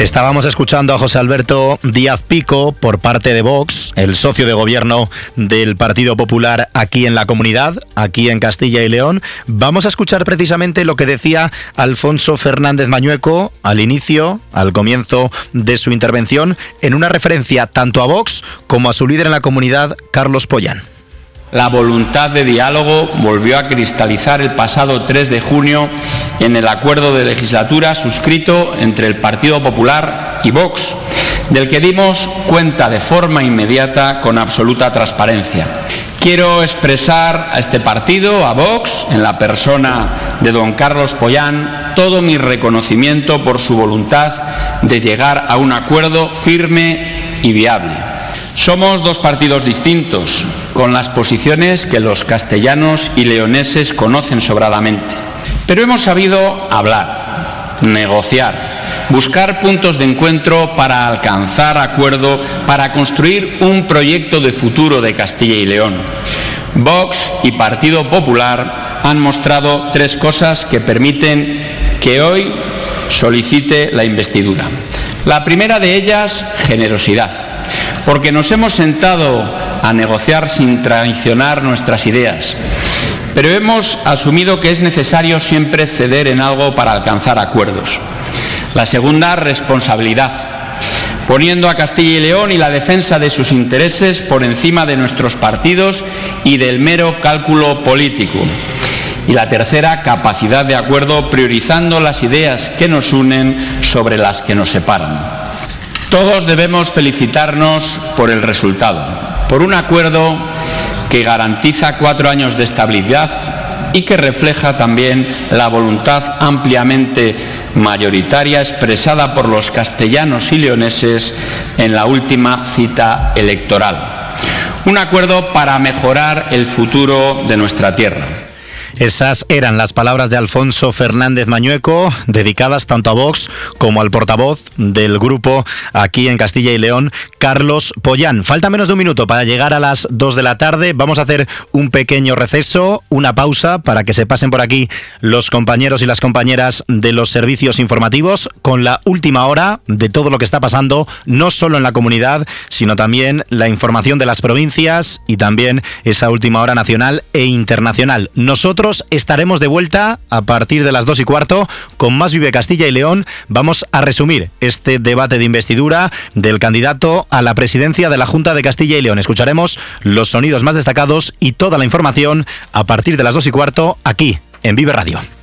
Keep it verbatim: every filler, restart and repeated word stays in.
Estábamos escuchando a José Alberto Díaz Pico por parte de Vox, el socio de gobierno del Partido Popular aquí en la Comunidad, aquí en Castilla y León. Vamos a escuchar precisamente lo que decía Alfonso Fernández Mañueco al inicio, al comienzo de su intervención, en una referencia tanto a Vox como a su líder en la Comunidad, Carlos Pollán. La voluntad de diálogo volvió a cristalizar el pasado tres de junio en el acuerdo de legislatura suscrito entre el Partido Popular y Vox, del que dimos cuenta de forma inmediata con absoluta transparencia. Quiero expresar a este partido, a Vox, en la persona de don Carlos Pollán, todo mi reconocimiento por su voluntad de llegar a un acuerdo firme y viable. Somos dos partidos distintos, con las posiciones que los castellanos y leoneses conocen sobradamente. Pero hemos sabido hablar, negociar, buscar puntos de encuentro para alcanzar acuerdo, para construir un proyecto de futuro de Castilla y León. Vox y Partido Popular han mostrado tres cosas que permiten que hoy solicite la investidura. La primera de ellas, generosidad, porque nos hemos sentado a negociar sin traicionar nuestras ideas, pero hemos asumido que es necesario siempre ceder en algo para alcanzar acuerdos. La segunda, responsabilidad, poniendo a Castilla y León y la defensa de sus intereses por encima de nuestros partidos y del mero cálculo político. Y la tercera, capacidad de acuerdo, priorizando las ideas que nos unen sobre las que nos separan. Todos debemos felicitarnos por el resultado, por un acuerdo que garantiza cuatro años de estabilidad y que refleja también la voluntad ampliamente mayoritaria expresada por los castellanos y leoneses en la última cita electoral. Un acuerdo para mejorar el futuro de nuestra tierra. Esas eran las palabras de Alfonso Fernández Mañueco, dedicadas tanto a Vox como al portavoz del grupo aquí en Castilla y León, Carlos Pollán. Falta menos de un minuto para llegar a las dos de la tarde. Vamos a hacer un pequeño receso, una pausa, para que se pasen por aquí los compañeros y las compañeras de los servicios informativos con la última hora de todo lo que está pasando, no solo en la comunidad, sino también la información de las provincias y también esa última hora nacional e internacional. Nosotros estaremos de vuelta a partir de las dos y cuarto con más Vive Castilla y León. Vamos a resumir este debate de investidura del candidato a la presidencia de la Junta de Castilla y León. Escucharemos los sonidos más destacados y toda la información a partir de las dos y cuarto aquí en Vive Radio.